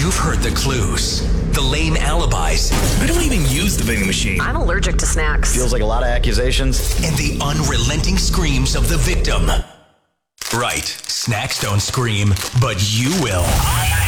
You've heard the clues, the lame alibis. I don't even use the vending machine. I'm allergic to snacks. Feels like a lot of accusations. And the unrelenting screams of the victim. Right, snacks don't scream, but you will.